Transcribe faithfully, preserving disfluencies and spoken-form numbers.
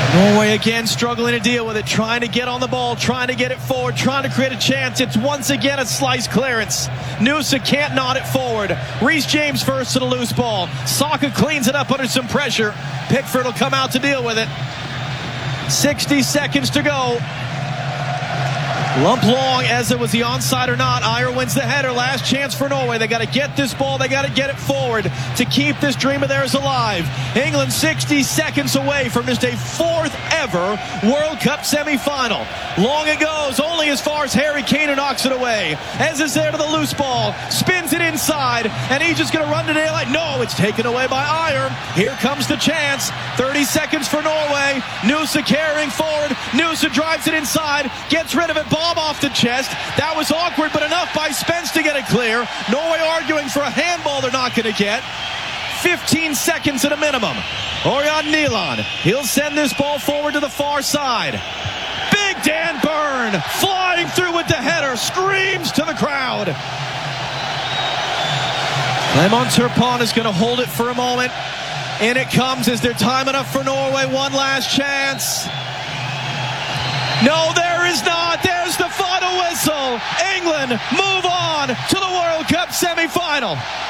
Norway again struggling to deal with it, trying to get on the ball, trying to get it forward, trying to create a chance. It's once again a slice clearance. Noosa can't nod it forward. Reece James first to the loose ball. Saka cleans it up under some pressure. Pickford will come out to deal with it. sixty seconds to go. Lump long as it was the onside or not. Ajer wins the header. Last chance for Norway. They got to get this ball. They got to get it forward to keep this dream of theirs alive. England sixty seconds away from just a fourth ever World Cup semifinal. Long it goes, only as far as Harry Kane knocks it away. Ez is there to the loose ball, spins it inside, and he's just going to run to daylight. No, it's taken away by Ajer. Here comes the chance. thirty seconds for Norway. Noosa carrying forward. Noosa drives it inside, gets rid of it. Bomb off the chest. That was awkward, but enough by Spence to get it clear. Norway arguing for a handball they're not going to get. fifteen seconds at a minimum. Ørjan Nyland. He'll send this ball forward to the far side. Big Dan Burn flying through with the header. Screams to the crowd. Clement Turpin is going to hold it for a moment. In it comes. Is there time enough for Norway? One last chance. No, there is not. There's the final whistle. England move on to the World Cup semifinal.